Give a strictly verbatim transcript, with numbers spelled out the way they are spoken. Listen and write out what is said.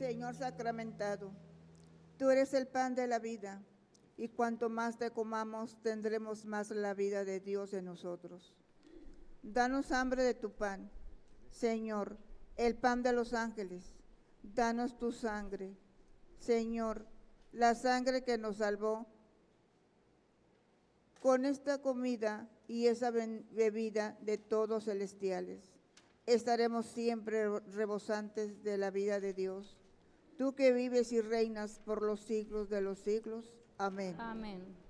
Señor sacramentado, tú eres el pan de la vida, y cuanto más te comamos, tendremos más la vida de Dios en nosotros. Danos hambre de tu pan, Señor, el pan de los ángeles. Danos tu sangre, Señor, la sangre que nos salvó. Con esta comida y esa bebida de todos celestiales, estaremos siempre rebosantes de la vida de Dios. Tú que vives y reinas por los siglos de los siglos. Amén. Amén.